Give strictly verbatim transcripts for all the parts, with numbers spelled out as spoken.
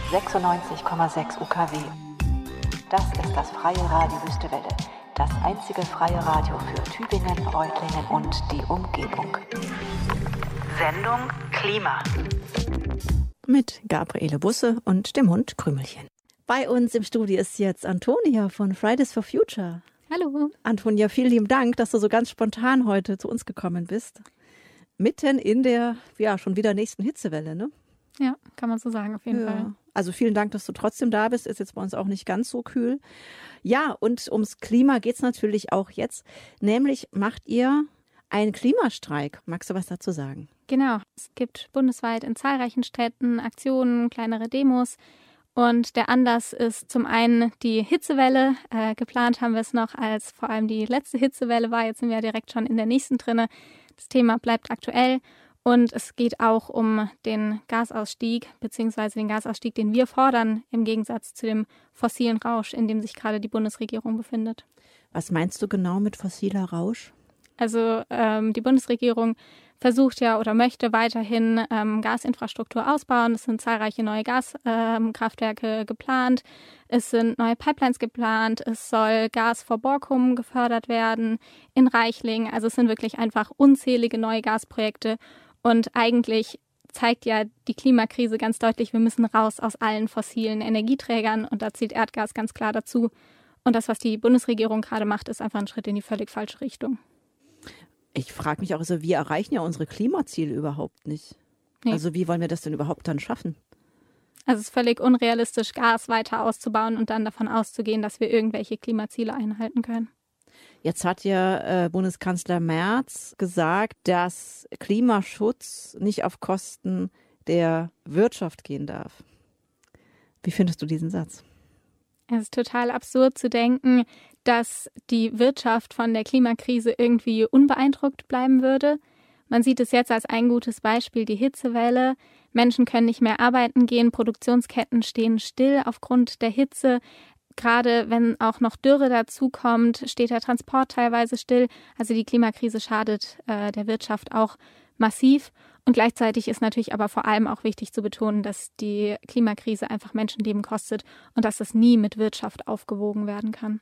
sechsundneunzig Komma sechs U K W. Das ist das Freie Radio Wüstewelle, das einzige freie Radio für Tübingen, Reutlingen und die Umgebung. Sendung Klima. Mit Gabriele Busse und dem Hund Krümelchen. Bei uns im Studio ist jetzt Antonia von Fridays for Future. Hallo. Antonia, vielen lieben Dank, dass du so ganz spontan heute zu uns gekommen bist. Mitten in der, ja, schon wieder nächsten Hitzewelle, ne? Ja, kann man so sagen, auf jeden ja. Fall. Also vielen Dank, dass du trotzdem da bist. Ist jetzt bei uns auch nicht ganz so kühl. Ja, und ums Klima geht es natürlich auch jetzt. Nämlich macht ihr einen Klimastreik. Magst du was dazu sagen? Genau. Es gibt bundesweit in zahlreichen Städten Aktionen, kleinere Demos. Und der Anlass ist zum einen die Hitzewelle. Äh, geplant haben wir es noch, als vor allem die letzte Hitzewelle war. Jetzt sind wir direkt schon in der nächsten drinne. Das Thema bleibt aktuell. Und es geht auch um den Gasausstieg, beziehungsweise den Gasausstieg, den wir fordern, im Gegensatz zu dem fossilen Rausch, in dem sich gerade die Bundesregierung befindet. Was meinst du genau mit fossiler Rausch? Also ähm, die Bundesregierung versucht ja oder möchte weiterhin ähm, Gasinfrastruktur ausbauen. Es sind zahlreiche neue Gaskraftwerke ähm, geplant. Es sind neue Pipelines geplant. Es soll Gas vor Borkum gefördert werden in Reichling. Also es sind wirklich einfach unzählige neue Gasprojekte. Und eigentlich zeigt ja die Klimakrise ganz deutlich, wir müssen raus aus allen fossilen Energieträgern. Und da zählt Erdgas ganz klar dazu. Und das, was die Bundesregierung gerade macht, ist einfach ein Schritt in die völlig falsche Richtung. Ich frage mich auch, also wir erreichen ja unsere Klimaziele überhaupt nicht. Nee. Also wie wollen wir das denn überhaupt dann schaffen? Also es ist völlig unrealistisch, Gas weiter auszubauen und dann davon auszugehen, dass wir irgendwelche Klimaziele einhalten können. Jetzt hat ja äh, Bundeskanzler Merz gesagt, dass Klimaschutz nicht auf Kosten der Wirtschaft gehen darf. Wie findest du diesen Satz? Es ist total absurd zu denken, dass die Wirtschaft von der Klimakrise irgendwie unbeeindruckt bleiben würde. Man sieht es jetzt als ein gutes Beispiel, die Hitzewelle. Menschen können nicht mehr arbeiten gehen, Produktionsketten stehen still aufgrund der Hitze. Gerade wenn auch noch Dürre dazukommt, steht der Transport teilweise still. Also die Klimakrise schadet äh, der Wirtschaft auch massiv. Und gleichzeitig ist natürlich aber vor allem auch wichtig zu betonen, dass die Klimakrise einfach Menschenleben kostet und dass das nie mit Wirtschaft aufgewogen werden kann.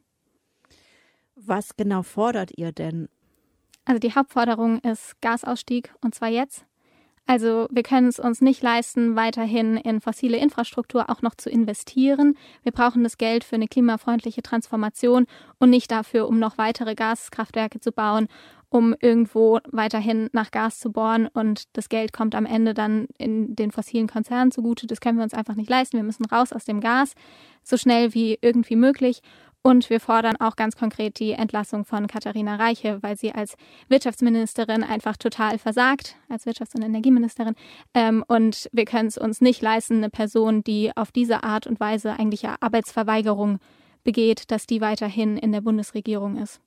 Was genau fordert ihr denn? Also die Hauptforderung ist Gasausstieg, und zwar jetzt. Also wir können es uns nicht leisten, weiterhin in fossile Infrastruktur auch noch zu investieren. Wir brauchen das Geld für eine klimafreundliche Transformation und nicht dafür, um noch weitere Gaskraftwerke zu bauen, um irgendwo weiterhin nach Gas zu bohren, und das Geld kommt am Ende dann in den fossilen Konzernen zugute. Das können wir uns einfach nicht leisten. Wir müssen raus aus dem Gas, so schnell wie irgendwie möglich. Und wir fordern auch ganz konkret die Entlassung von Katharina Reiche, weil sie als Wirtschaftsministerin einfach total versagt, als Wirtschafts- und Energieministerin. Ähm, und wir können es uns nicht leisten, eine Person, die auf diese Art und Weise eigentlich ja Arbeitsverweigerung begeht, dass die weiterhin in der Bundesregierung ist.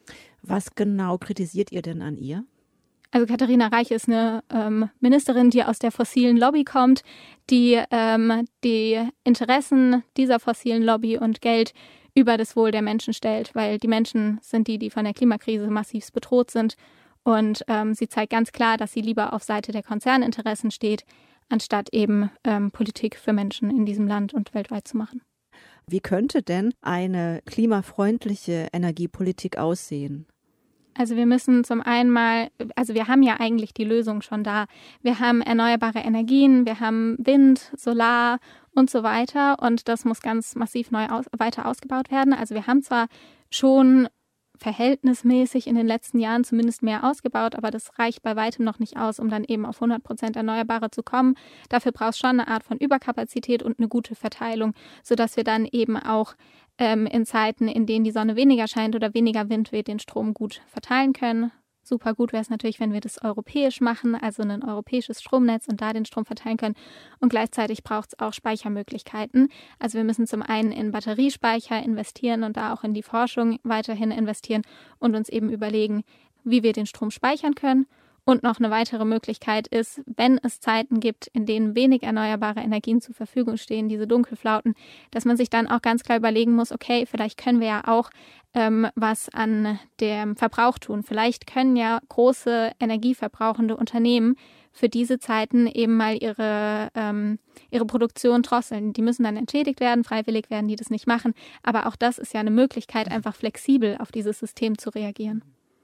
Was genau kritisiert ihr denn an ihr? Also Katharina Reiche ist eine ähm, Ministerin, die aus der fossilen Lobby kommt, die ähm, die Interessen dieser fossilen Lobby und Geld über das Wohl der Menschen stellt, weil die Menschen sind die, die von der Klimakrise massiv bedroht sind. Und ähm, sie zeigt ganz klar, dass sie lieber auf Seite der Konzerninteressen steht, anstatt eben ähm, Politik für Menschen in diesem Land und weltweit zu machen. Wie könnte denn eine klimafreundliche Energiepolitik aussehen? Also wir müssen zum einen mal, also wir haben ja eigentlich die Lösung schon da. Wir haben erneuerbare Energien, wir haben Wind, Solar und so weiter, und das muss ganz massiv neu aus, weiter ausgebaut werden. Also wir haben zwar schon verhältnismäßig in den letzten Jahren zumindest mehr ausgebaut, aber das reicht bei weitem noch nicht aus, um dann eben auf hundert Prozent Erneuerbare zu kommen. Dafür braucht es schon eine Art von Überkapazität und eine gute Verteilung, sodass wir dann eben auch ähm, in Zeiten, in denen die Sonne weniger scheint oder weniger Wind weht, den Strom gut verteilen können. Super gut wäre es natürlich, wenn wir das europäisch machen, also ein europäisches Stromnetz, und da den Strom verteilen können. Und gleichzeitig braucht es auch Speichermöglichkeiten. Also wir müssen zum einen in Batteriespeicher investieren und da auch in die Forschung weiterhin investieren und uns eben überlegen, wie wir den Strom speichern können. Und noch eine weitere Möglichkeit ist, wenn es Zeiten gibt, in denen wenig erneuerbare Energien zur Verfügung stehen, diese Dunkelflauten, dass man sich dann auch ganz klar überlegen muss, okay, vielleicht können wir ja auch ähm, was an dem Verbrauch tun. Vielleicht können ja große energieverbrauchende Unternehmen für diese Zeiten eben mal ihre, ähm, ihre Produktion drosseln. Die müssen dann entschädigt werden, freiwillig werden die das nicht machen. Aber auch das ist ja eine Möglichkeit, einfach flexibel auf dieses System zu reagieren.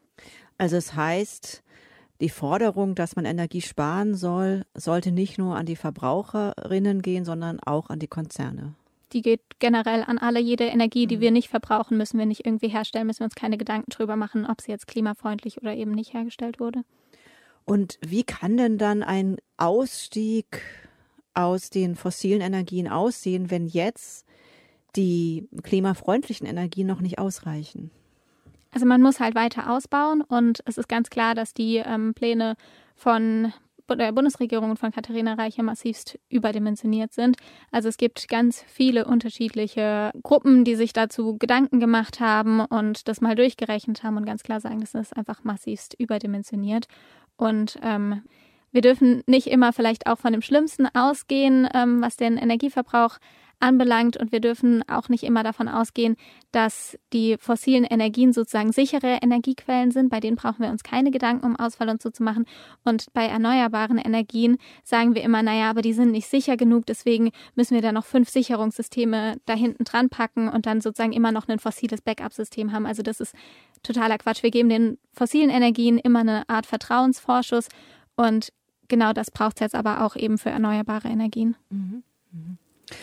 Also es heißt, die Forderung, dass man Energie sparen soll, sollte nicht nur an die Verbraucherinnen gehen, sondern auch an die Konzerne. Die geht generell an alle. Jede Energie, die wir nicht verbrauchen, müssen wir nicht irgendwie herstellen, müssen wir uns keine Gedanken drüber machen, ob sie jetzt klimafreundlich oder eben nicht hergestellt wurde. Und wie kann denn dann ein Ausstieg aus den fossilen Energien aussehen, wenn jetzt die klimafreundlichen Energien noch nicht ausreichen? Also man muss halt weiter ausbauen und es ist ganz klar, dass die ähm, Pläne von der Bundesregierung und von Katharina Reiche massivst überdimensioniert sind. Also es gibt ganz viele unterschiedliche Gruppen, die sich dazu Gedanken gemacht haben und das mal durchgerechnet haben und ganz klar sagen, das ist einfach massivst überdimensioniert. Und ähm, wir dürfen nicht immer vielleicht auch von dem Schlimmsten ausgehen, ähm, was den Energieverbrauch anbelangt. Und wir dürfen auch nicht immer davon ausgehen, dass die fossilen Energien sozusagen sichere Energiequellen sind. Bei denen brauchen wir uns keine Gedanken um Ausfall und so zu machen. Und bei erneuerbaren Energien sagen wir immer, naja, aber die sind nicht sicher genug. Deswegen müssen wir da noch fünf Sicherungssysteme da hinten dran packen und dann sozusagen immer noch ein fossiles Backup-System haben. Also das ist totaler Quatsch. Wir geben den fossilen Energien immer eine Art Vertrauensvorschuss. Und genau das braucht es jetzt aber auch eben für erneuerbare Energien. Mhm. Mhm.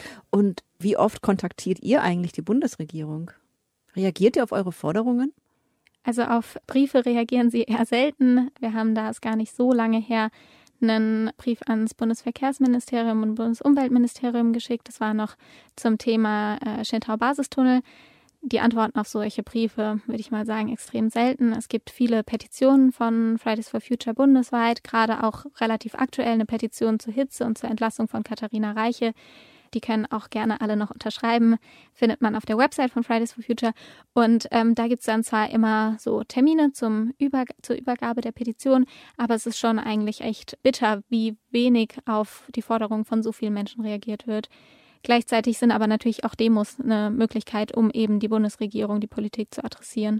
Und wie oft kontaktiert ihr eigentlich die Bundesregierung? Reagiert ihr auf eure Forderungen? Also auf Briefe reagieren sie eher selten. Wir haben da, ist gar nicht so lange her, einen Brief ans Bundesverkehrsministerium und Bundesumweltministerium geschickt. Das war noch zum Thema äh, Schiltau-Basistunnel. Die Antworten auf solche Briefe, würde ich mal sagen, extrem selten. Es gibt viele Petitionen von Fridays for Future bundesweit, gerade auch relativ aktuell eine Petition zur Hitze und zur Entlassung von Katharina Reiche. Die können auch gerne alle noch unterschreiben, findet man auf der Website von Fridays for Future. Und ähm, da gibt es dann zwar immer so Termine zum Über- zur Übergabe der Petition, aber es ist schon eigentlich echt bitter, wie wenig auf die Forderung von so vielen Menschen reagiert wird. Gleichzeitig sind aber natürlich auch Demos eine Möglichkeit, um eben die Bundesregierung, die Politik zu adressieren.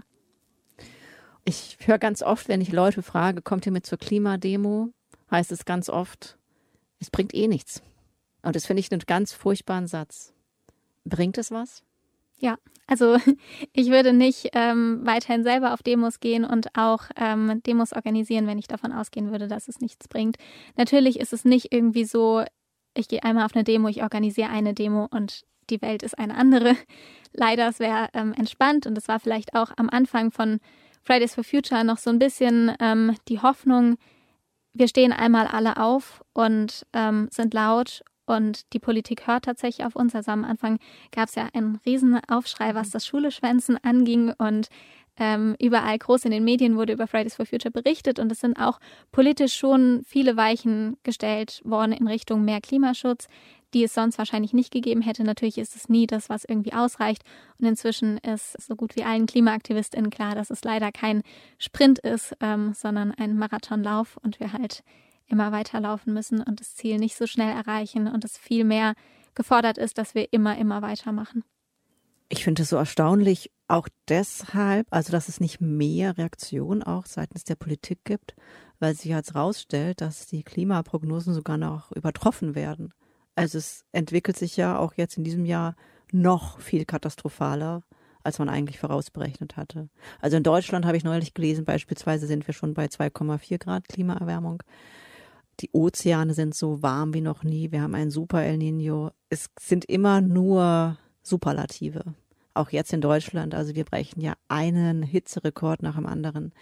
Ich höre ganz oft, wenn ich Leute frage, kommt ihr mit zur Klimademo, heißt es ganz oft, es bringt eh nichts. Und das finde ich einen ganz furchtbaren Satz. Bringt es was? Ja, also ich würde nicht ähm, weiterhin selber auf Demos gehen und auch ähm, Demos organisieren, wenn ich davon ausgehen würde, dass es nichts bringt. Natürlich ist es nicht irgendwie so, ich gehe einmal auf eine Demo, ich organisiere eine Demo und die Welt ist eine andere. Leider, es wäre ähm, entspannt und es war vielleicht auch am Anfang von Fridays for Future noch so ein bisschen ähm, die Hoffnung, wir stehen einmal alle auf und ähm, sind laut und die Politik hört tatsächlich auf uns. Also am Anfang gab es ja einen riesen Aufschrei, was das Schuleschwänzen anging und ähm, überall groß in den Medien wurde über Fridays for Future berichtet und es sind auch politisch schon viele Weichen gestellt worden in Richtung mehr Klimaschutz, die es sonst wahrscheinlich nicht gegeben hätte. Natürlich ist es nie das, was irgendwie ausreicht und inzwischen ist so gut wie allen KlimaaktivistInnen klar, dass es leider kein Sprint ist, ähm, sondern ein Marathonlauf und wir halt immer weiterlaufen müssen und das Ziel nicht so schnell erreichen und es viel mehr gefordert ist, dass wir immer, immer weitermachen. Ich finde es so erstaunlich, auch deshalb, also dass es nicht mehr Reaktion auch seitens der Politik gibt, weil sich jetzt rausstellt, dass die Klimaprognosen sogar noch übertroffen werden. Also es entwickelt sich ja auch jetzt in diesem Jahr noch viel katastrophaler, als man eigentlich vorausberechnet hatte. Also in Deutschland habe ich neulich gelesen, beispielsweise sind wir schon bei zwei Komma vier Grad Klimaerwärmung. Die Ozeane sind so warm wie noch nie. Wir haben einen Super El Niño. Es sind immer nur Superlative. Auch jetzt in Deutschland. Also wir brechen ja einen Hitzerekord nach dem anderen.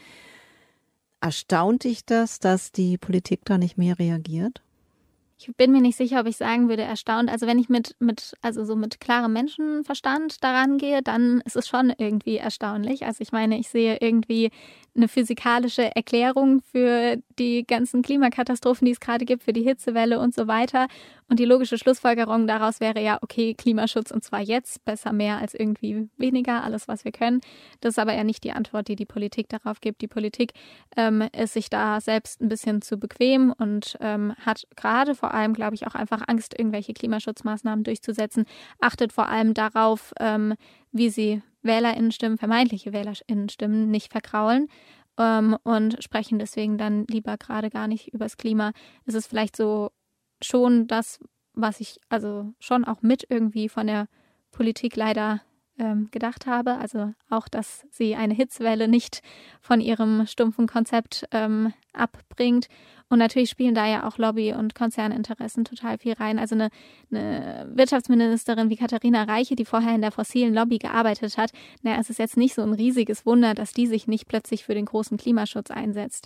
Erstaunt dich das, dass die Politik da nicht mehr reagiert? Ich bin mir nicht sicher, ob ich sagen würde, erstaunt. Also wenn ich mit, mit, also so mit klarem Menschenverstand daran gehe, dann ist es schon irgendwie erstaunlich. Also ich meine, ich sehe irgendwie eine physikalische Erklärung für die ganzen Klimakatastrophen, die es gerade gibt, für die Hitzewelle und so weiter. Und die logische Schlussfolgerung daraus wäre ja, okay, Klimaschutz und zwar jetzt, besser mehr als irgendwie weniger, alles was wir können. Das ist aber ja nicht die Antwort, die die Politik darauf gibt. Die Politik ähm, ist sich da selbst ein bisschen zu bequem und ähm, hat gerade vor allem, glaube ich, auch einfach Angst, irgendwelche Klimaschutzmaßnahmen durchzusetzen, achtet vor allem darauf, ähm, wie sie WählerInnenstimmen, vermeintliche WählerInnenstimmen nicht verkraulen ähm, und sprechen deswegen dann lieber gerade gar nicht über das Klima. Es ist vielleicht so schon das, was ich also schon auch mit irgendwie von der Politik leider ähm, gedacht habe. Also auch, dass sie eine Hitzewelle nicht von ihrem stumpfen Konzept ähm, abbringt. Und natürlich spielen da ja auch Lobby- und Konzerninteressen total viel rein. Also eine, eine Wirtschaftsministerin wie Katharina Reiche, die vorher in der fossilen Lobby gearbeitet hat, na, es ist jetzt nicht so ein riesiges Wunder, dass die sich nicht plötzlich für den großen Klimaschutz einsetzt.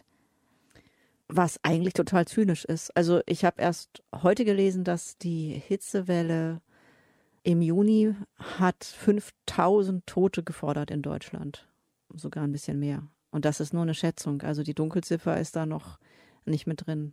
Was eigentlich total zynisch ist. Also ich habe erst heute gelesen, dass die Hitzewelle im Juni hat fünftausend Tote gefordert in Deutschland. Sogar ein bisschen mehr. Und das ist nur eine Schätzung. Also die Dunkelziffer ist da noch nicht mit drin.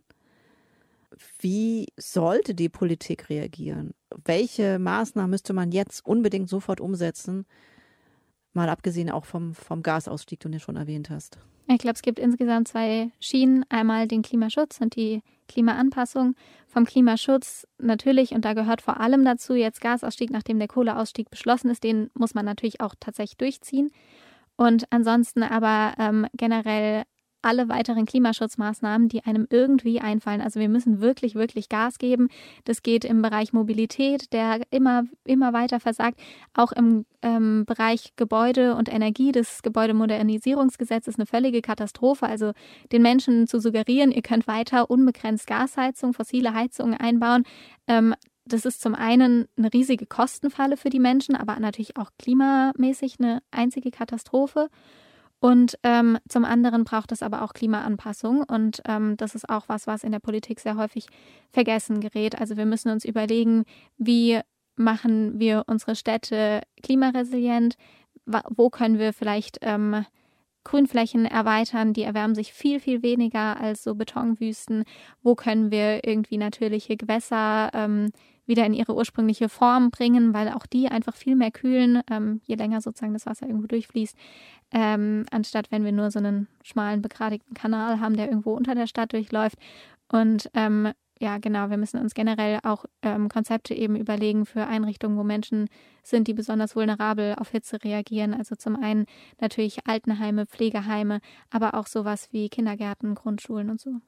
Wie sollte die Politik reagieren? Welche Maßnahmen müsste man jetzt unbedingt sofort umsetzen? Mal abgesehen auch vom, vom Gasausstieg, den du schon erwähnt hast. Ich glaube, es gibt insgesamt zwei Schienen. Einmal den Klimaschutz und die Klimaanpassung. Vom Klimaschutz natürlich, und da gehört vor allem dazu jetzt Gasausstieg, nachdem der Kohleausstieg beschlossen ist, den muss man natürlich auch tatsächlich durchziehen. Und ansonsten aber ähm, generell alle weiteren Klimaschutzmaßnahmen, die einem irgendwie einfallen. Also wir müssen wirklich, wirklich Gas geben. Das geht im Bereich Mobilität, der immer, immer weiter versagt. Auch im ähm, Bereich Gebäude und Energie. Das Gebäudemodernisierungsgesetz ist eine völlige Katastrophe. Also den Menschen zu suggerieren, ihr könnt weiter unbegrenzt Gasheizung, fossile Heizungen einbauen. Ähm, das ist zum einen eine riesige Kostenfalle für die Menschen, aber natürlich auch klimamäßig eine einzige Katastrophe. Und ähm, zum anderen braucht es aber auch Klimaanpassung. Und ähm, das ist auch was, was in der Politik sehr häufig vergessen gerät. Also wir müssen uns überlegen, wie machen wir unsere Städte klimaresilient? Wo können wir vielleicht ähm, Grünflächen erweitern? Die erwärmen sich viel, viel weniger als so Betonwüsten. Wo können wir irgendwie natürliche Gewässer ähm, wieder in ihre ursprüngliche Form bringen, weil auch die einfach viel mehr kühlen, ähm, je länger sozusagen das Wasser irgendwo durchfließt, ähm, anstatt wenn wir nur so einen schmalen, begradigten Kanal haben, der irgendwo unter der Stadt durchläuft. Und ähm, ja, genau, wir müssen uns generell auch ähm, Konzepte eben überlegen für Einrichtungen, wo Menschen sind, die besonders vulnerabel auf Hitze reagieren. Also zum einen natürlich Altenheime, Pflegeheime, aber auch sowas wie Kindergärten, Grundschulen und so.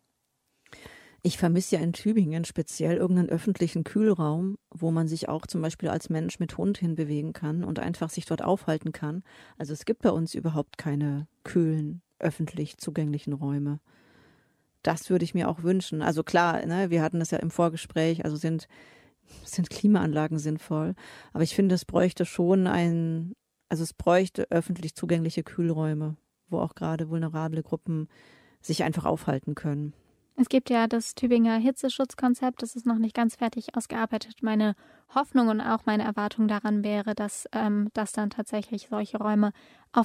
Ich vermisse ja in Tübingen speziell irgendeinen öffentlichen Kühlraum, wo man sich auch zum Beispiel als Mensch mit Hund hinbewegen kann und einfach sich dort aufhalten kann. Also es gibt bei uns überhaupt keine kühlen, öffentlich zugänglichen Räume. Das würde ich mir auch wünschen. Also klar, ne, wir hatten das ja im Vorgespräch, also sind, sind Klimaanlagen sinnvoll. Aber ich finde, es bräuchte schon ein, also es bräuchte öffentlich zugängliche Kühlräume, wo auch gerade vulnerable Gruppen sich einfach aufhalten können. Es gibt ja das Tübinger Hitzeschutzkonzept, das ist noch nicht ganz fertig ausgearbeitet. Meine Hoffnung und auch meine Erwartung daran wäre, dass, ähm, dass dann tatsächlich solche Räume auf